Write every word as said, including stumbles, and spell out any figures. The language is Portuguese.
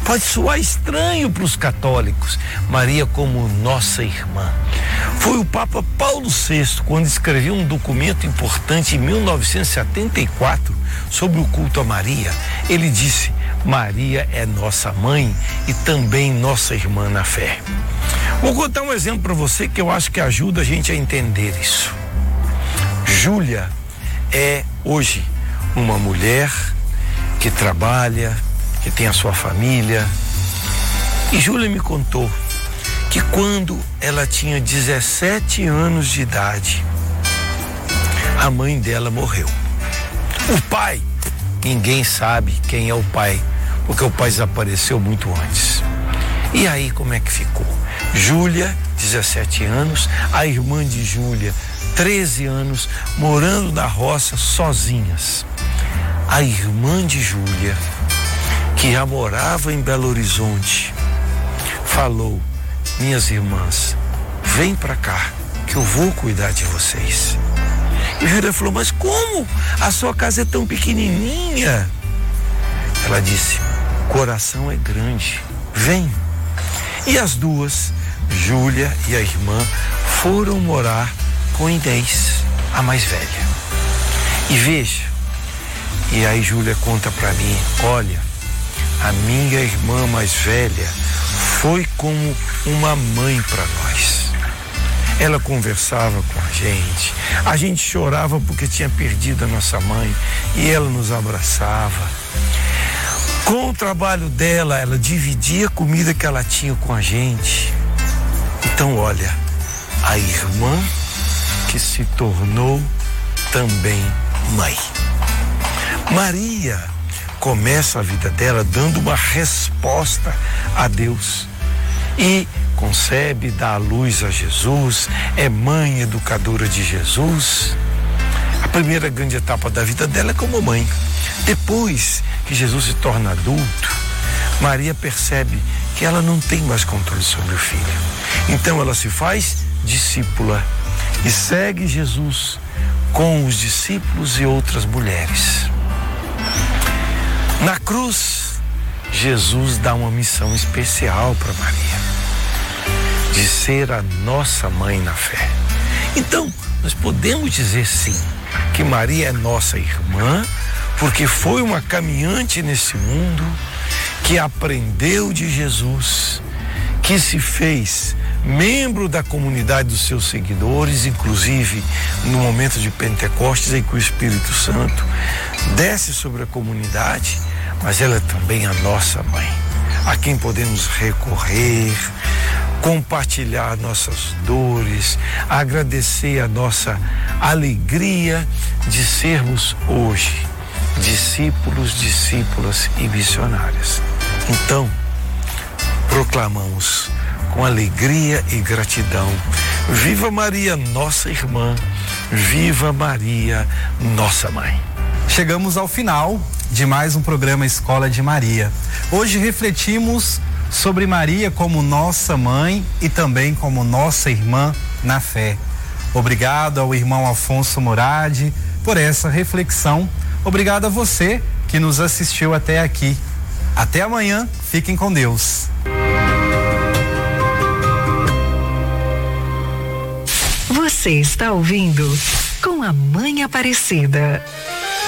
Pode soar estranho para os católicos, Maria como nossa irmã. Foi o Papa Paulo sexto, quando escreveu um documento importante em mil novecentos e setenta e quatro sobre o culto a Maria. Ele disse: Maria é nossa mãe e também nossa irmã na fé. Vou contar um exemplo para você que eu acho que ajuda a gente a entender isso. Júlia é hoje uma mulher que trabalha, que tem a sua família. E Júlia me contou que quando ela tinha dezessete anos de idade, a mãe dela morreu. O pai, ninguém sabe quem é o pai, porque o pai desapareceu muito antes. E aí como é que ficou? Júlia, dezessete anos, a irmã de Júlia, treze anos, morando na roça sozinhas. A irmã de Júlia, que já morava em Belo Horizonte, falou: minhas irmãs, vem pra cá que eu vou cuidar de vocês. E Júlia falou: mas como? A sua casa é tão pequenininha. Ela disse: coração é grande, vem. E as duas, Júlia e a irmã, foram morar com Inês, a mais velha. E veja, e aí Júlia conta pra mim: olha, a minha irmã mais velha foi como uma mãe para nós. Ela conversava com a gente, a gente chorava porque tinha perdido a nossa mãe e ela nos abraçava. Com o trabalho dela, ela dividia a comida que ela tinha com a gente. Então, olha, a irmã que se tornou também mãe. Maria começa a vida dela dando uma resposta a Deus e concebe, dá a luz a Jesus, é mãe educadora de Jesus. A primeira grande etapa da vida dela é como mãe. Depois que Jesus se torna adulto, Maria percebe que ela não tem mais controle sobre o filho. Então ela se faz discípula e segue Jesus com os discípulos e outras mulheres. Na cruz, Jesus dá uma missão especial para Maria, de ser a nossa mãe na fé. Então, nós podemos dizer sim, que Maria é nossa irmã, porque foi uma caminhante nesse mundo, que aprendeu de Jesus, que se fez membro da comunidade dos seus seguidores, inclusive no momento de Pentecostes, em que o Espírito Santo desce sobre a comunidade, mas ela é também a nossa mãe, a quem podemos recorrer, compartilhar nossas dores, agradecer a nossa alegria de sermos hoje discípulos, discípulas e missionárias. Então, proclamamos com alegria e gratidão: viva Maria, nossa irmã, viva Maria, nossa mãe. Chegamos ao final de mais um programa Escola de Maria. Hoje refletimos sobre Maria como nossa mãe e também como nossa irmã na fé. Obrigado ao irmão Afonso Murad por essa reflexão. Obrigado a você que nos assistiu até aqui. Até amanhã, fiquem com Deus. Você está ouvindo Com a Mãe Aparecida.